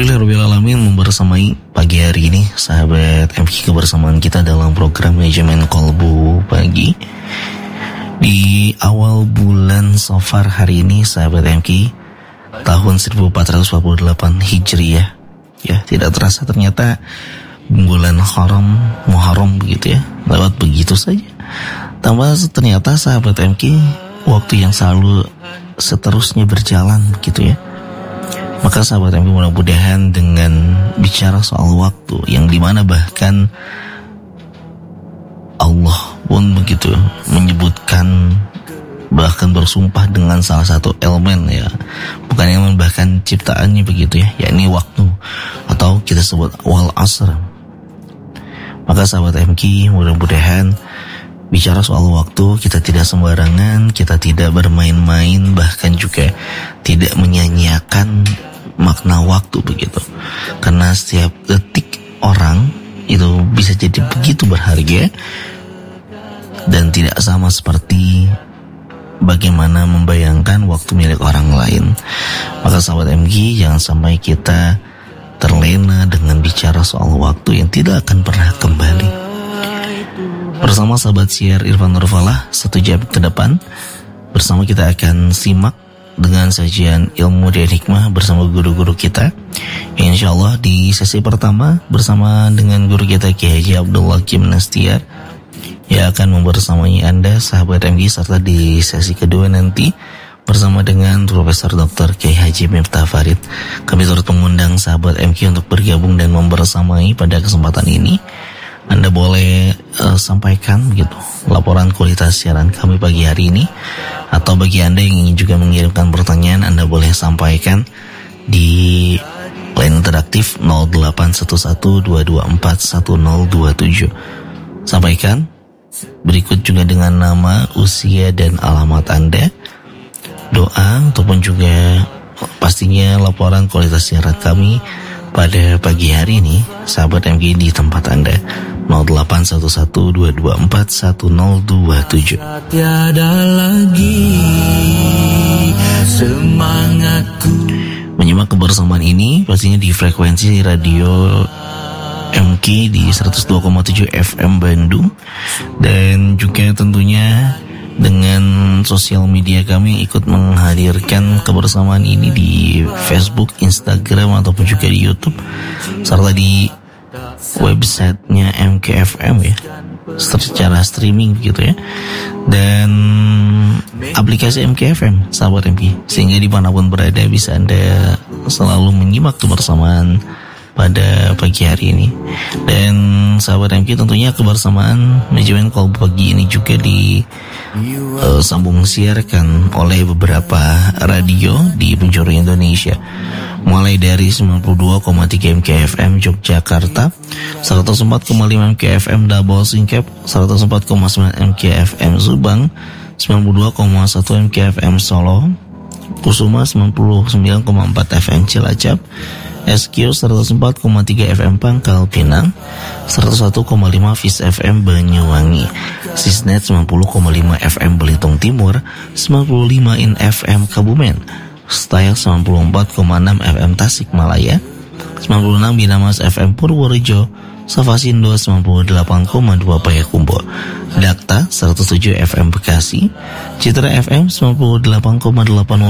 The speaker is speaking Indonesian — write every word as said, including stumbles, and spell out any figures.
Alhamdulillahirrahmanirrahim, membersamai pagi hari ini sahabat M K kebersamaan kita dalam program Manajemen Kolbu Pagi. Di awal bulan Safar hari ini sahabat M K, tahun seribu empat ratus empat puluh delapan Hijriah. Ya, tidak terasa ternyata bulan haram Muharram begitu ya, lewat begitu saja. Tambah ternyata sahabat M K, waktu yang selalu seterusnya berjalan begitu ya. Maka sahabat M K, mudah-mudahan dengan bicara soal waktu, yang dimana bahkan Allah pun begitu menyebutkan, bahkan bersumpah dengan salah satu elemen ya, bukan elemen bahkan ciptaannya begitu ya, yakni waktu, atau kita sebut wal asr. Maka sahabat M K, mudah-mudahan bicara soal waktu kita tidak sembarangan, kita tidak bermain-main, bahkan juga tidak menyanyiakan makna waktu begitu. Karena setiap detik orang itu bisa jadi begitu berharga, dan tidak sama seperti bagaimana membayangkan waktu milik orang lain. Maka sahabat M K, jangan sampai kita terlena dengan bicara soal waktu yang tidak akan pernah kembali. Bersama sahabat siar Irfan Nurfalah, satu jam ke depan bersama kita akan simak dengan sajian ilmu dan hikmah bersama guru-guru kita. InsyaAllah di sesi pertama bersama dengan guru kita Kiai Haji Abdullah Kim Nastiar yang akan membersamai Anda sahabat M K, serta di sesi kedua nanti bersama dengan Profesor Doktor Kiai Haji Miftah Farid. Kami turut mengundang sahabat M K untuk bergabung dan membersamai pada kesempatan ini. Anda boleh uh, sampaikan gitu laporan kualitas siaran kami pagi hari ini, atau bagi Anda yang ingin juga mengirimkan pertanyaan, Anda boleh sampaikan di line interaktif nol delapan satu satu dua dua empat satu nol dua tujuh. Sampaikan berikut juga dengan nama, usia dan alamat Anda, doa ataupun juga pastinya laporan kualitas siaran kami pada pagi hari ini sahabat M K di tempat Anda. Nol delapan satu satu dua dua empat satu nol dua tujuh. Tiada lagi semangatku. Menyimak kebersamaan ini pastinya di frekuensi radio M K di seratus dua koma tujuh F M Bandung, dan juga tentunya dengan sosial media kami ikut menghadirkan kebersamaan ini di Facebook, Instagram ataupun juga di YouTube, serta di websitenya M K F M ya, secara streaming gitu ya, dan aplikasi M K F M sahabat M K, sehingga dimanapun berada bisa Anda selalu menyimak kebersamaan pada pagi hari ini. Dan sahabat M K, tentunya kebersamaan Manajemen Kolbu Pagi ini juga di uh, sambung siarkan oleh beberapa radio di penjuru Indonesia, mulai dari sembilan puluh dua koma tiga M K F M Yogyakarta, seratus empat koma lima M K F M Double Singkep, seratus empat koma sembilan M K F M Subang, sembilan puluh dua koma satu M K F M Solo, Kusuma sembilan puluh sembilan koma empat F M Cilacap, S Q seratus empat koma tiga F M Pangkal Pinang, seratus satu koma lima Fis F M Banyuwangi, Sisnet sembilan puluh koma lima F M Belitung Timur, sembilan puluh lima In F M Kebumen, Style sembilan puluh empat koma enam F M Tasikmalaya, sembilan puluh enam Binamas F M Purworejo, Safasindo sembilan puluh delapan koma dua Payakumbuh, Dakta seratus tujuh F M Bekasi, Citra F M sembilan puluh delapan koma delapan